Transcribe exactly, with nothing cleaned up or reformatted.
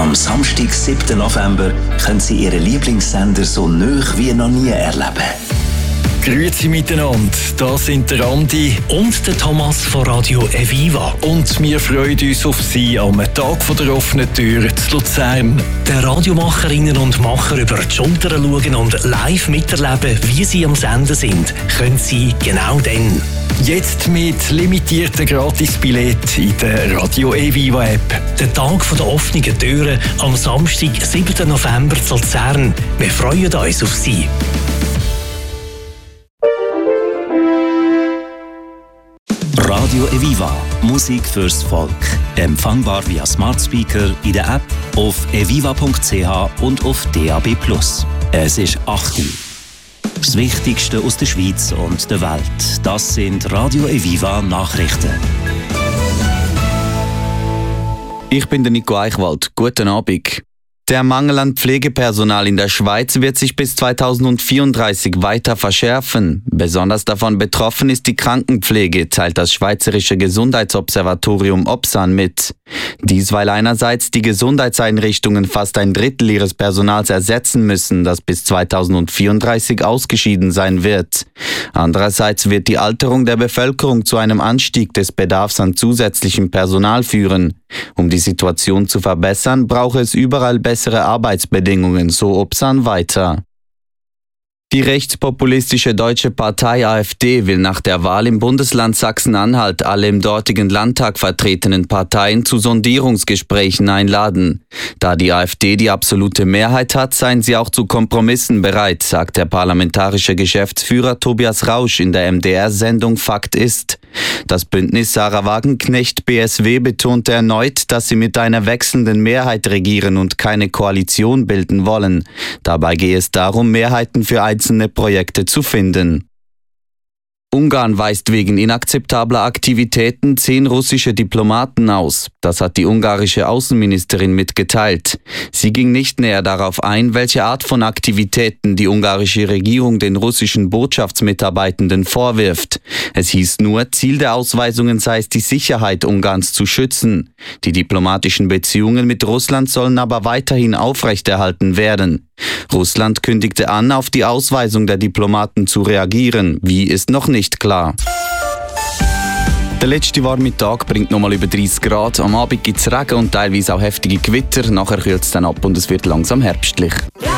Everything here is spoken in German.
Am Samstag, siebten November, können Sie Ihren Lieblingssender so nah wie noch nie erleben. Grüezi miteinander, das sind der Andi und der Thomas von Radio Eviva. Und wir freuen uns auf Sie am Tag der offenen Tür zu Luzern. Den Radiomacherinnen und Macher über die Schulter schauen und live miterleben, wie sie am Senden sind, können Sie genau dann. Jetzt mit limitierten Gratisbillett in der Radio Eviva App. Der Tag der offenen Türen am Samstag, siebten November zu Luzern. Wir freuen uns auf Sie. Radio Eviva, Musik fürs Volk. Empfangbar via Smart Speaker in der App, auf eviva punkt c h und auf D A B plus. Es ist acht Uhr. Das Wichtigste aus der Schweiz und der Welt, das sind Radio Eviva Nachrichten. Ich bin der Nico Eichwald. Guten Abend. Der Mangel an Pflegepersonal in der Schweiz wird sich bis zweitausendvierunddreißig weiter verschärfen. Besonders davon betroffen ist die Krankenpflege, teilt das Schweizerische Gesundheitsobservatorium OBSAN mit. Dies, weil einerseits die Gesundheitseinrichtungen fast ein Drittel ihres Personals ersetzen müssen, das bis zweitausendvierunddreißig ausgeschieden sein wird. Andererseits wird die Alterung der Bevölkerung zu einem Anstieg des Bedarfs an zusätzlichem Personal führen. Um die Situation zu verbessern, brauche es überall bessere Arbeitsbedingungen, so OBSAN weiter. Die rechtspopulistische Deutsche Partei AfD will nach der Wahl im Bundesland Sachsen-Anhalt alle im dortigen Landtag vertretenen Parteien zu Sondierungsgesprächen einladen. Da die AfD die absolute Mehrheit hat, seien sie auch zu Kompromissen bereit, sagt der parlamentarische Geschäftsführer Tobias Rausch in der M D R-Sendung Fakt ist. Das Bündnis Sarah Wagenknecht B S W betonte erneut, dass sie mit einer wechselnden Mehrheit regieren und keine Koalition bilden wollen. Dabei gehe es darum, Mehrheiten für einzelne Projekte zu finden. Ungarn weist wegen inakzeptabler Aktivitäten zehn russische Diplomaten aus. Das hat die ungarische Außenministerin mitgeteilt. Sie ging nicht näher darauf ein, welche Art von Aktivitäten die ungarische Regierung den russischen Botschaftsmitarbeitenden vorwirft. Es hieß nur, Ziel der Ausweisungen sei es, die Sicherheit Ungarns zu schützen. Die diplomatischen Beziehungen mit Russland sollen aber weiterhin aufrechterhalten werden. Russland kündigte an, auf die Ausweisung der Diplomaten zu reagieren. Wie ist noch nicht klar. Der letzte warme Tag bringt nochmal über dreißig Grad. Am Abend gibt es Regen und teilweise auch heftige Gewitter. Nachher kühlt es dann ab und es wird langsam herbstlich.